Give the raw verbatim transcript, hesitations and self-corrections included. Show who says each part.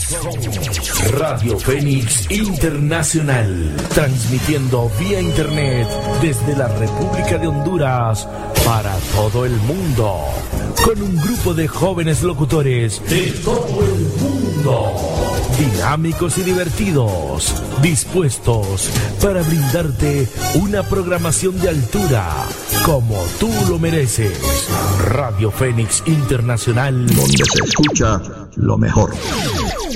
Speaker 1: Somos Radio Fénix Internacional, transmitiendo vía internet desde la República de Honduras para todo el mundo, con un grupo de jóvenes locutores de todo el mundo, dinámicos y divertidos, dispuestos para brindarte una programación de altura como tú lo mereces. Radio Fénix Internacional,
Speaker 2: donde se escucha lo mejor.